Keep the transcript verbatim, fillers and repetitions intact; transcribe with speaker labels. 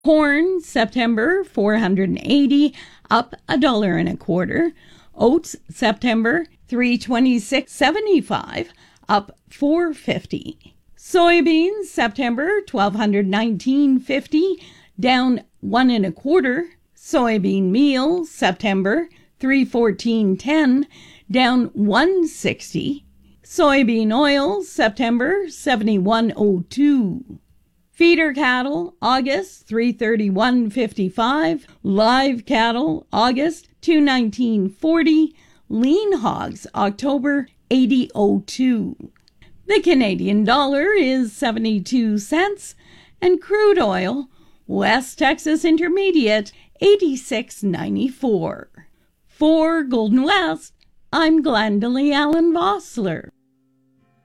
Speaker 1: Corn, September, four hundred eighty, up a dollar and a quarter. Oats, September, three twenty-six seventy-five, up four fifty. Soybeans, September, twelve nineteen fifty, down one and a quarter. Soybean meal, September, three fourteen ten, down one sixty. Soybean oil, September, seventy-one oh two. Feeder cattle, August, three thirty-one fifty-five. Live cattle, August, two nineteen forty. Lean hogs, October, eighty oh two. The Canadian dollar is seventy-two cents, and crude oil, West Texas Intermediate, eighty-six ninety-four. For Golden West, I'm Glendalee Allen Vossler.